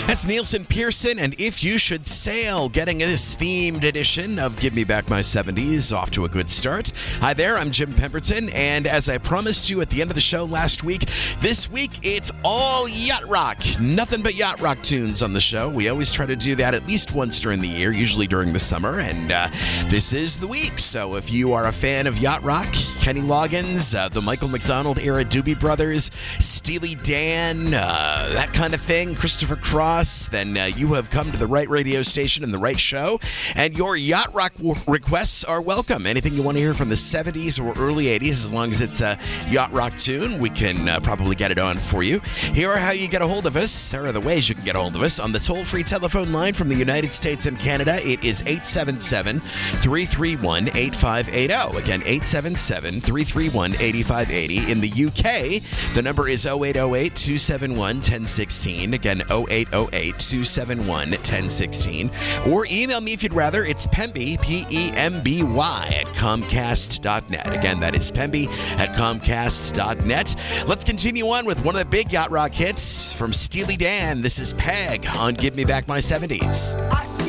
That's Nielsen Pearson, and If You Should Sail, getting this themed edition of Give Me Back My 70s off to a good start. Hi there, I'm Jim Pemberton, and as I promised you at the end of the show last week, this week it's all yacht rock. Nothing but yacht rock tunes on the show. We always try to do that at least once during the year, usually during the summer, and this is the week. So if you are a fan of yacht rock, Kenny Loggins, the Michael McDonald era Doobie Brothers, Steely Dan, that kind of thing, Christopher Cross, then you have come to the right radio station and the right show, and your yacht rock requests are welcome. Anything you want to hear from the 70s or early 80s, as long as it's a yacht rock tune, we can probably get it on for you. Here are how you get a hold of us. There are the ways you can get a hold of us. On the toll-free telephone line from the United States and Canada, it is 877-331-8580. Again, 877-331-8580. In the UK, the number is 0808-271-1016. Again, 0808-271-1016. Or email me if you'd rather. It's Pemby, P-E-M-B-Y, at Comcast.net. Again, that is Pemby at Comcast.net. Let's continue on with one of the big yacht rock hits from Steely Dan. This is Peg on Give Me Back My 70s.